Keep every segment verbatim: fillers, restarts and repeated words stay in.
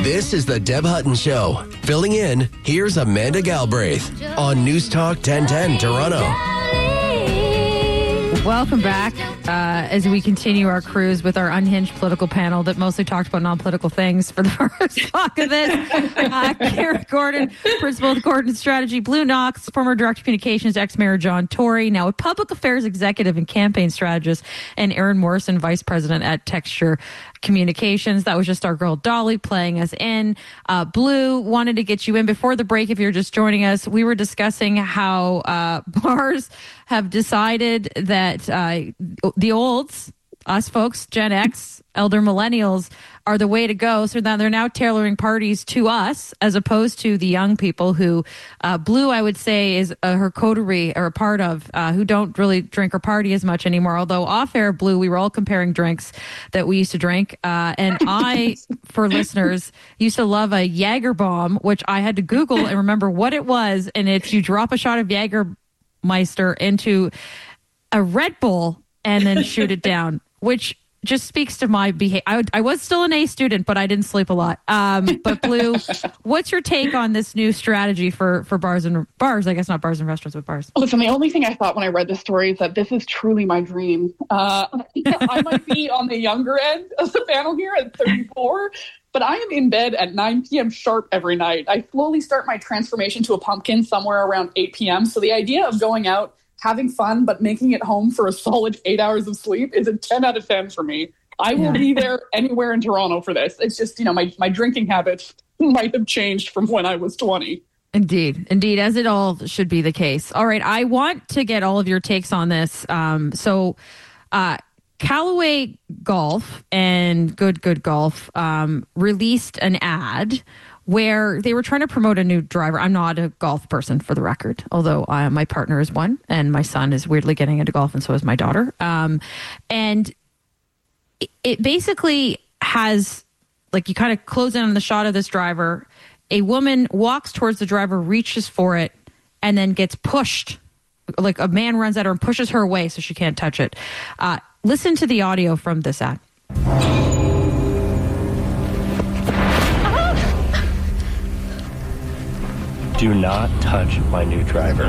This is the Deb Hutton Show. Filling in, here's Amanda Galbraith on News Talk ten ten Toronto. Welcome back uh, as we continue our cruise with our unhinged political panel that mostly talked about non-political things for the first block of this. Uh, Karen Gordon, principal of Gordon Strategy, Blue Knox, former director of communications, ex-mayor John Tory, now a public affairs executive and campaign strategist, and Aaron Morrison, vice president at Texture Communications. That was just our girl Dolly playing us in. Uh, Blue, wanted to get you in before the break. If you're just joining us, we were discussing how uh, bars have decided that uh, the olds, us folks, Gen X, elder millennials, are the way to go. So now they're now tailoring parties to us as opposed to the young people who, uh, Blue, I would say, is uh, her coterie or a part of, uh, who don't really drink or party as much anymore. Although off air, Blue, we were all comparing drinks that we used to drink. Uh, and I, for listeners, used to love a Jager bomb, which I had to Google and remember what it was. And it's you drop a shot of Jagermeister into a Red Bull and then shoot it down, which just speaks to my behavior. I, I was still an A student, but I didn't sleep a lot. Um, but Blue, what's your take on this new strategy for, for bars and bars? I guess not bars and restaurants, but bars. Listen, the only thing I thought when I read this story is that this is truly my dream. Uh, I might be on the younger end of the panel here at thirty-four, but I am in bed at nine p.m. sharp every night. I slowly start my transformation to a pumpkin somewhere around eight p.m. So the idea of going out, having fun, but making it home for a solid eight hours of sleep is a ten out of ten for me. I will yeah. be there anywhere in Toronto for this. It's just, you know, my, my drinking habits might have changed from when I was twenty. Indeed. Indeed, as it all should be the case. All right. I want to get all of your takes on this. Um, so uh, Callaway Golf and Good Good Golf um, released an ad where they were trying to promote a new driver. I'm not a golf person, for the record, although uh, my partner is one, and my son is weirdly getting into golf, and so is my daughter. Um, and it, it basically has, like, you kind of close in on the shot of this driver. A woman walks towards the driver, reaches for it, and then gets pushed. Like, a man runs at her and pushes her away so she can't touch it. Uh, listen to the audio from this ad. Do not touch my new driver.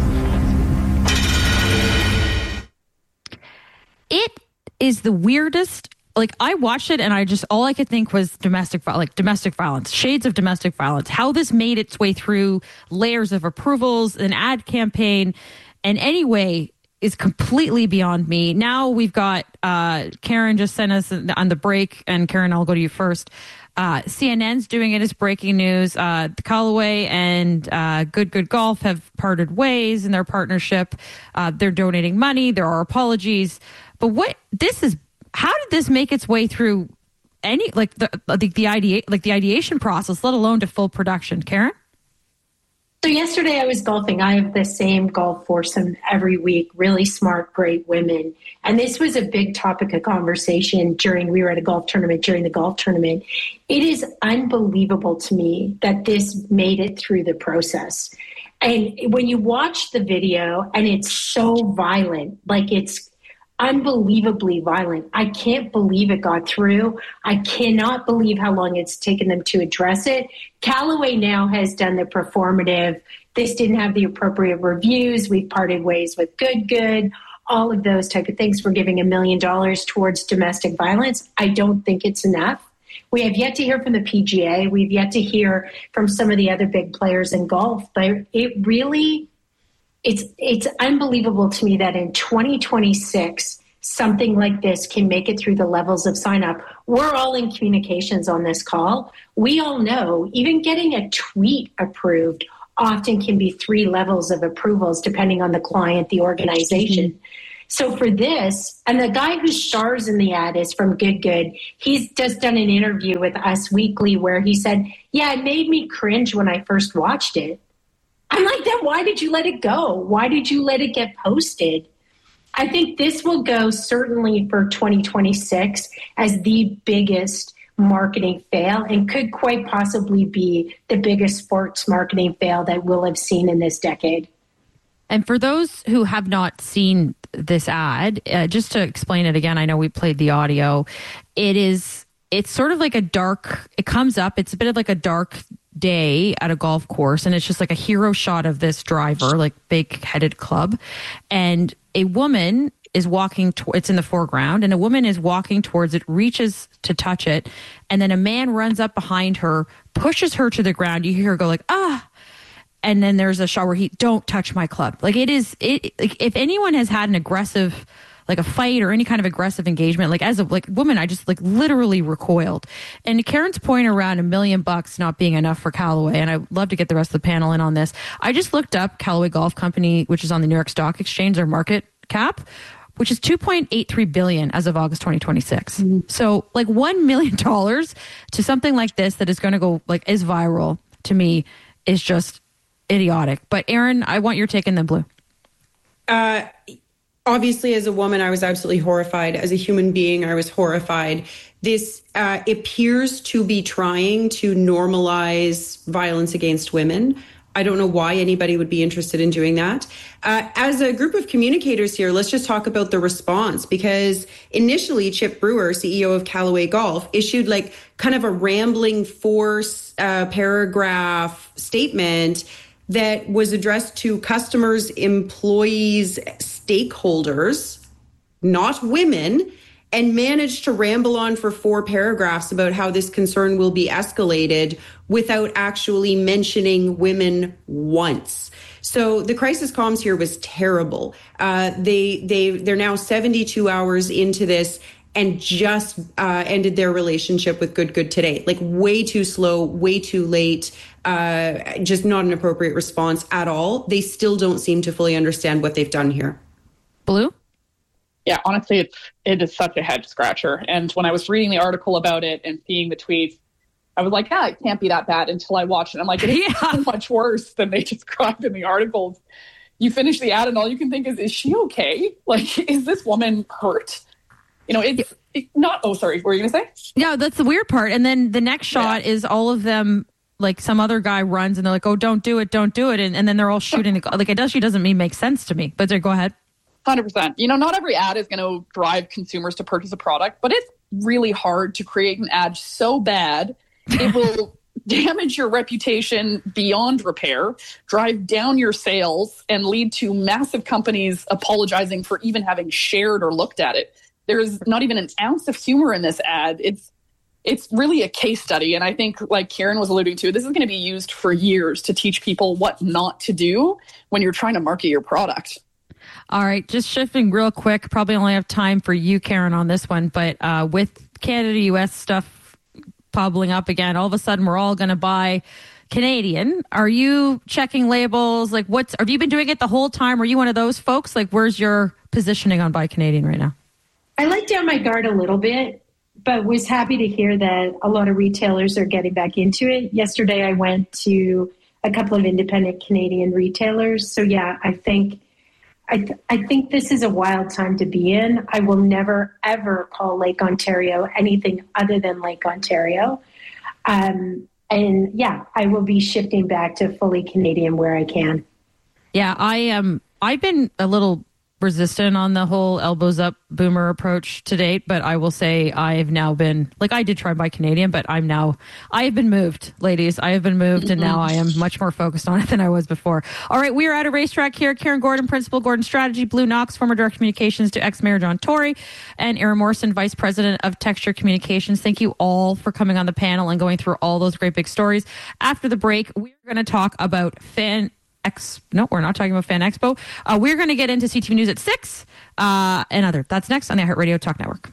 It is the weirdest. Like, I watched it and I just, all I could think was domestic, like domestic violence, shades of domestic violence, how this made its way through layers of approvals, an ad campaign, and anyway, is completely beyond me. Now we've got, uh, Karen just sent us on the break, and Karen, I'll go to you first. Uh, C N N's doing it as breaking news. Uh, Callaway and uh, Good Good Golf have parted ways in their partnership. Uh, they're donating money. There are apologies. But what this is, how did this make its way through any like the the, the idea like the ideation process, let alone to full production? Karen? So yesterday I was golfing. I have the same golf foursome every week, really smart, great women. And this was a big topic of conversation during, we were at a golf tournament, during the golf tournament. It is unbelievable to me that this made it through the process. And when you watch the video, and it's so violent, like it's unbelievably violent. I can't believe it got through. I cannot believe how long it's taken them to address it. Callaway now has done the performative. This didn't have the appropriate reviews. We've parted ways with Good Good, all of those type of things. We're giving a million dollars towards domestic violence. I don't think it's enough. We have yet to hear from the P G A. We've yet to hear from some of the other big players in golf, but it really It's it's unbelievable to me that in twenty twenty-six, something like this can make it through the levels of sign up. We're all in communications on this call. We all know even getting a tweet approved often can be three levels of approvals depending on the client, the organization. Mm-hmm. So for this, and the guy who stars in the ad is from Good Good. He's just done an interview with Us Weekly where he said, yeah, it made me cringe when I first watched it. I'm like, then why did you let it go? Why did you let it get posted? I think this will go certainly for twenty twenty-six as the biggest marketing fail, and could quite possibly be the biggest sports marketing fail that we'll have seen in this decade. And for those who have not seen this ad, uh, just to explain it again, I know we played the audio. It is it's sort of like a dark, it comes up, it's a bit of like a dark day at a golf course, and it's just like a hero shot of this driver, like big headed club, and a woman is walking to, it's in the foreground, and a woman is walking towards it, reaches to touch it, and then a man runs up behind her, pushes her to the ground. You hear her go like, ah, and then there's a shot where he, don't touch my club. Like it is, it, like if anyone has had an aggressive, like a fight or any kind of aggressive engagement, like as a like woman, I just like literally recoiled. And Karen's point around a million bucks not being enough for Callaway, and I'd love to get the rest of the panel in on this. I just looked up Callaway Golf Company, which is on the New York Stock Exchange, their market cap, which is two point eight three billion dollars as of August twenty twenty-six. Mm-hmm. So like one million dollars to something like this that is going to go like is viral, to me is just idiotic. But Erin, I want your take in the blue. Uh, Obviously, as a woman, I was absolutely horrified. As a human being, I was horrified. This uh, appears to be trying to normalize violence against women. I don't know why anybody would be interested in doing that. Uh, as a group of communicators here, let's just talk about the response, because initially Chip Brewer, C E O of Callaway Golf, issued like kind of a rambling force uh, paragraph statement that was addressed to customers, employees, stakeholders, not women, and managed to ramble on for four paragraphs about how this concern will be escalated without actually mentioning women once. So the crisis comms here was terrible. Uh, they they they're now seventy-two hours into this and just uh, ended their relationship with Good Good Today. Like way too slow, way too late, uh, just not an appropriate response at all. They still don't seem to fully understand what they've done here. Blue? Yeah, honestly, it's, it is such a head scratcher. And when I was reading the article about it and seeing the tweets, I was like, yeah, it can't be that bad until I watched it. I'm like, it is yeah. so much worse than they described in the articles. You finish the ad and all you can think is, is she okay? Like, is this woman hurt? You know, it's it, not, oh, sorry, what were you going to say? Yeah, that's the weird part. And then the next shot yeah. is all of them, like some other guy runs and they're like, oh, don't do it, don't do it. And, and then they're all shooting. The, like, it actually doesn't mean make sense to me. But go ahead. one hundred percent. You know, not every ad is going to drive consumers to purchase a product, but it's really hard to create an ad so bad it will damage your reputation beyond repair, drive down your sales, and lead to massive companies apologizing for even having shared or looked at it. There's not even an ounce of humor in this ad. It's it's really a case study. And I think, like Karen was alluding to, this is going to be used for years to teach people what not to do when you're trying to market your product. All right, just shifting real quick. Probably only have time for you, Karen, on this one. But uh, with Canada U S stuff bubbling up again, all of a sudden we're all going to buy Canadian. Are you checking labels? Like, what's have you been doing it the whole time? Are you one of those folks? Like, where's your positioning on buy Canadian right now? I let down my guard a little bit, but was happy to hear that a lot of retailers are getting back into it. Yesterday, I went to a couple of independent Canadian retailers. So yeah, I think I, th- I think this is a wild time to be in. I will never, ever call Lake Ontario anything other than Lake Ontario. Um, and yeah, I will be shifting back to fully Canadian where I can. Yeah, I am. Um, I've been a little resistant on the whole elbows up boomer approach to date, but I will say I've now been, like I did try and buy Canadian, but I'm now, I have been moved, ladies. I have been moved and now I am much more focused on it than I was before. All right, we are at a racetrack here. Karen Gordon, Principal Gordon Strategy, Blue Knox, former Direct Communications to ex-Mayor John Tory, and Erin Morrison, Vice President of Texture Communications. Thank you all for coming on the panel and going through all those great big stories. After the break, we're going to talk about fan X, no, we're not talking about Fan Expo. Uh, we're going to get into C T V News at six uh, and other. That's next on the iHeartRadio Talk Network.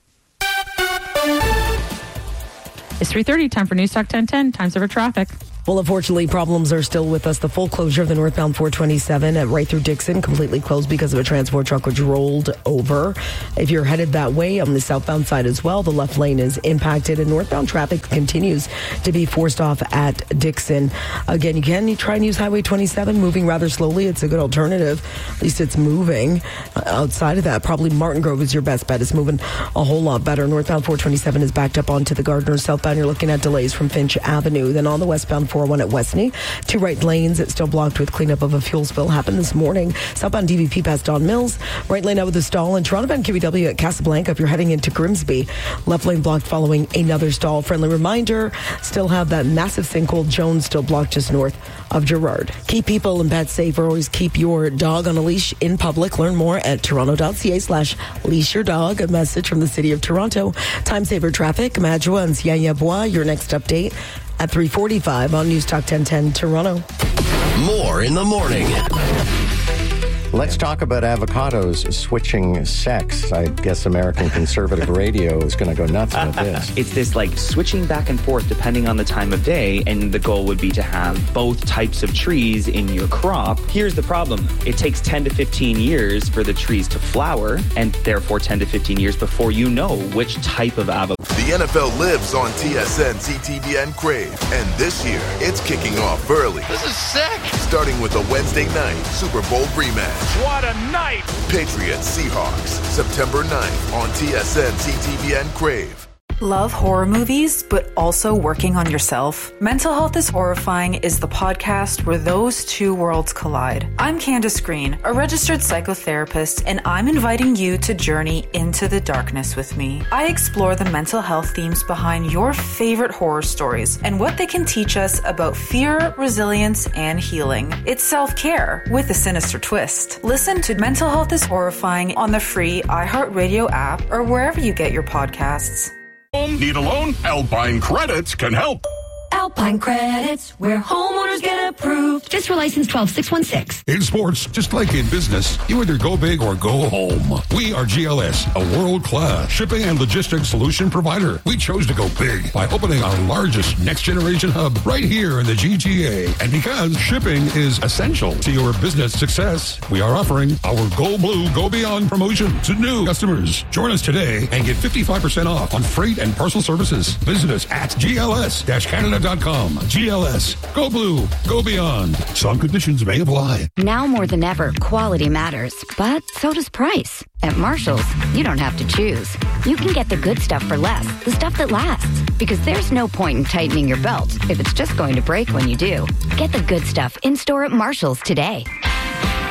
It's three thirty, time for News Talk ten ten, times over traffic. Well, unfortunately, problems are still with us. The full closure of the northbound four twenty-seven at right through Dixon, completely closed because of a transport truck which rolled over. If you're headed that way on the southbound side as well, the left lane is impacted and northbound traffic continues to be forced off at Dixon. Again, you can you try and use Highway twenty-seven, moving rather slowly. It's a good alternative. At least it's moving. Outside of that, probably Martin Grove is your best bet. It's moving a whole lot better. Northbound four twenty-seven is backed up onto the Gardner. Southbound, you're looking at delays from Finch Avenue. Then on the westbound four oh one at Westney. Two right lanes still blocked with cleanup of a fuel spill happened this morning. Southbound D V P past Don Mills. Right lane out with a stall. And Toronto-bound Q B W at Casablanca if you're heading into Grimsby. Left lane blocked following another stall. Friendly reminder, still have that massive sinkhole. Jones still blocked just north of Gerrard. Keep people and pets safe, or always keep your dog on a leash in public. Learn more at toronto.ca slash leash your dog. A message from the City of Toronto. Time saver traffic, Madjoa and Siaya Bois. Your next update at three forty-five on News Talk ten ten Toronto. More in the morning. Let's talk about avocados switching sex. I guess American conservative radio is going to go nuts with this. It's this like switching back and forth depending on the time of day, and the goal would be to have both types of trees in your crop. Here's the problem. It takes ten to fifteen years for the trees to flower, and therefore ten to fifteen years before you know which type of avocado. The N F L lives on T S N, C T V N Crave, and this year it's kicking off early. This is sick! Starting with a Wednesday night Super Bowl rematch. What a night! Patriots Seahawks, September ninth on T S N, C T V N Crave. Love horror movies, but also working on yourself? Mental Health is Horrifying is the podcast where those two worlds collide. I'm Candace Green, a registered psychotherapist, and I'm inviting you to journey into the darkness with me. I explore the mental health themes behind your favorite horror stories and what they can teach us about fear, resilience, and healing. It's self-care with a sinister twist. Listen to Mental Health is Horrifying on the free iHeartRadio app or wherever you get your podcasts. Need a loan? Alpine Credits can help. Alpine Credits, where homeowners get approved. Fiscal license twelve six one six. In sports, just like in business, you either go big or go home. We are G L S, a world-class shipping and logistics solution provider. We chose to go big by opening our largest next-generation hub right here in the G T A. And because shipping is essential to your business success, we are offering our Go Blue, Go Beyond promotion to new customers. Join us today and get fifty-five percent off on freight and parcel services. Visit us at G L S Canada dot com. G L S. Go Blue. Go Beyond. Some conditions may apply. Now more than ever, quality matters, but so does price. At Marshall's, you don't have to choose. You can get the good stuff for less, the stuff that lasts. Because there's no point in tightening your belt if it's just going to break when you do. Get the good stuff in store at Marshall's today.